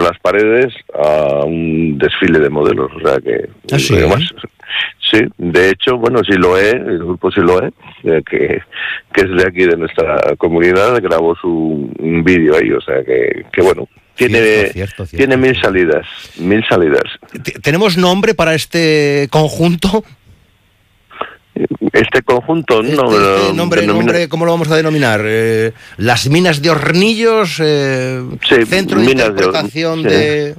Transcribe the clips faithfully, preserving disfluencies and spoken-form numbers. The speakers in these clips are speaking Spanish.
las paredes a un desfile de modelos, o sea que... ¿Ah, sí? Además, sí, de hecho, bueno, Siloé, el grupo Siloé, eh, que, que es de aquí, de nuestra comunidad, grabó su un vídeo ahí, o sea que, que bueno, tiene, cierto, cierto, cierto, tiene mil cierto. salidas, mil salidas. ¿Tenemos nombre para este conjunto? Este conjunto, Este, no, este nombre, denomina... nombre, ¿cómo lo vamos a denominar? Eh, ¿Las Minas de Hornillos? Eh, Sí, ¿Centro de Minas de Hor- interpretación sí. de...?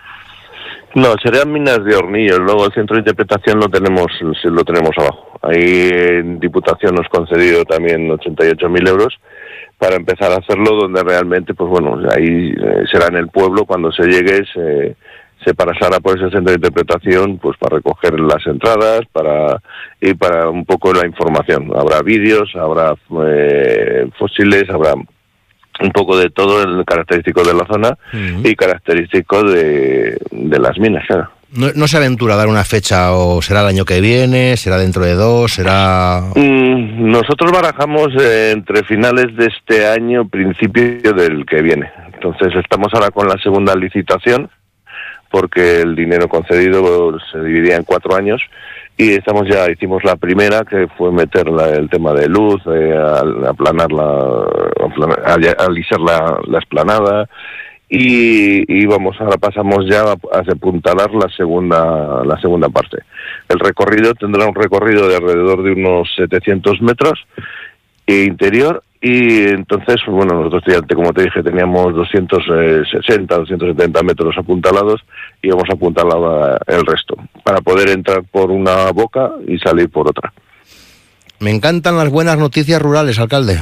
No, serían Minas de Hornillos. Luego el centro de interpretación lo tenemos, sí, lo tenemos abajo. Ahí en Diputación nos concedido también ochenta y ocho mil euros para empezar a hacerlo, donde realmente, pues bueno, ahí eh, será en el pueblo cuando se llegue, se, se pasará por ese centro de interpretación, pues para recoger las entradas, para y para un poco la información. Habrá vídeos, habrá eh, fósiles, habrá un poco de todo, el característico de la zona uh-huh. y característico de, de las minas, claro. No, ¿No se aventura a dar una fecha o será el año que viene, será dentro de dos, será...? Mm, nosotros barajamos eh, entre finales de este año, principio del que viene. Entonces estamos ahora con la segunda licitación, porque el dinero concedido se dividía en cuatro años, y estamos ya, hicimos la primera, que fue meter la, el tema de luz, eh, aplanar la, aplanar, alisar la, la esplanada, y, y vamos, ahora pasamos ya a, a apuntalar la segunda, la segunda parte. El recorrido tendrá un recorrido de alrededor de unos setecientos metros interior, y entonces, bueno, nosotros ya, como te dije, teníamos doscientos sesenta, doscientos setenta metros apuntalados, y vamos a apuntalar el resto, para poder entrar por una boca y salir por otra. Me encantan las buenas noticias rurales, alcalde.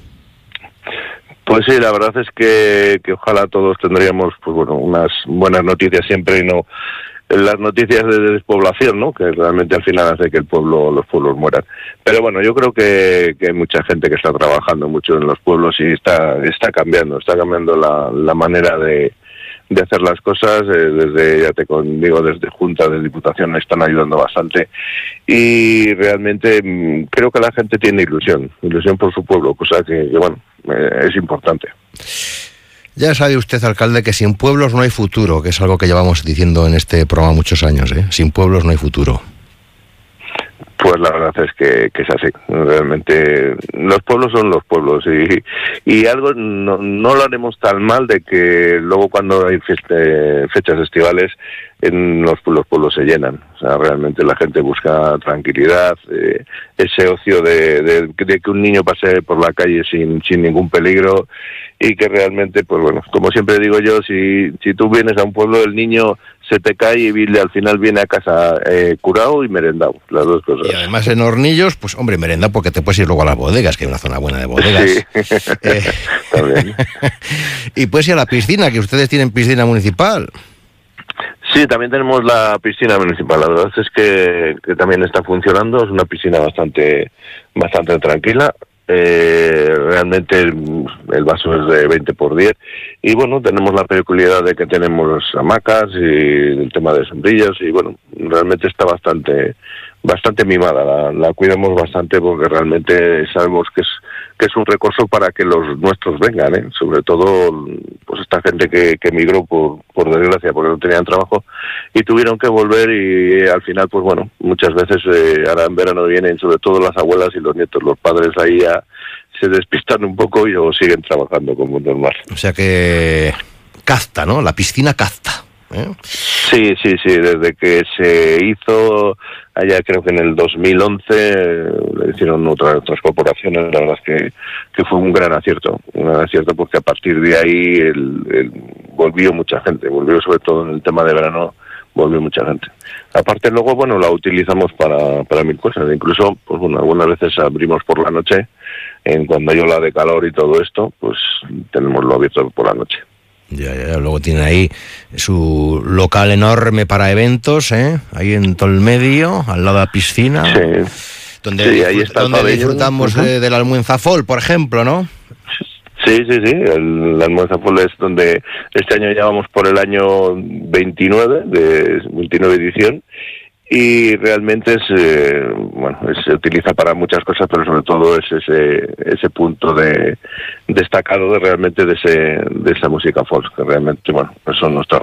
Pues sí, la verdad es que, que ojalá todos tendríamos, pues bueno, unas buenas noticias siempre, y no las noticias de despoblación, ¿no? Que realmente al final hace que el pueblo, los pueblos mueran. Pero bueno, yo creo que, que hay mucha gente que está trabajando mucho en los pueblos y está está cambiando, está cambiando la, la manera de, de hacer las cosas. Eh, desde, ya te digo, desde Junta de Diputación están ayudando bastante, y realmente mmm, creo que la gente tiene ilusión, ilusión por su pueblo, cosa que, que bueno, eh, es importante. Ya sabe usted, alcalde, que sin pueblos no hay futuro, que es algo que llevamos diciendo en este programa muchos años, ¿eh? Sin pueblos no hay futuro. Pues la verdad es que, que es así. Realmente los pueblos son los pueblos, y, y algo no, no lo haremos tan mal de que luego cuando hay fieste, fechas estivales, en los, los pueblos se llenan. O sea, realmente la gente busca tranquilidad, eh, ese ocio de, de, de que un niño pase por la calle sin, sin ningún peligro, y que realmente, pues bueno, como siempre digo yo, si, si tú vienes a un pueblo, el niño se te cae y al final viene a casa eh, curado y merendado, las dos cosas. Y además en Hornillos, pues hombre, merendado, porque te puedes ir luego a las bodegas, que hay una zona buena de bodegas. Sí, eh, también. Y puedes ir a la piscina, que ustedes tienen piscina municipal. Sí, también tenemos la piscina municipal. La verdad es que, que también está funcionando. Es una piscina bastante, bastante tranquila. Eh, realmente el, el vaso es de veinte por diez, y bueno, tenemos la peculiaridad de que tenemos hamacas y el tema de sombrillas, y bueno, realmente está bastante bastante mimada, la, la cuidamos bastante, porque realmente sabemos que es que es un recurso para que los nuestros vengan, ¿eh? Sobre todo pues esta gente que, que emigró por, por desgracia, porque no tenían trabajo y tuvieron que volver, y eh, al final pues bueno, muchas veces eh, ahora en verano vienen sobre todo las abuelas y los nietos, los padres ahí ya se despistan un poco y luego siguen trabajando como normal. O sea que casta, ¿no? La piscina casta, ¿eh? Sí, sí, sí, desde que se hizo allá, creo que en el dos mil once, eh, le hicieron otras, otras corporaciones, la verdad es que, que fue un gran acierto, un gran acierto, porque a partir de ahí el, el, volvió mucha gente, volvió sobre todo en el tema de verano, volvió mucha gente. Aparte luego, bueno, la utilizamos para, para mil cosas, incluso, pues bueno, algunas veces abrimos por la noche, en cuando hay ola de calor y todo esto, pues tenemos lo abierto por la noche. Ya, ya, luego tiene ahí su local enorme para eventos, ¿eh? Ahí en todo el medio, al lado de la piscina. Sí. Donde, sí, disfrut- ahí está donde el disfrutamos uh-huh. de, del Almuenzafol, por ejemplo, ¿no? Sí, sí, sí, el, el Almuenzafol es donde este año ya vamos por el año veintinueve, de veintinueve edición, y realmente es, eh, bueno, es, se utiliza para muchas cosas, pero sobre todo es ese ese punto de destacado de realmente de ese de esa música folk, que realmente, bueno, pues son nuestras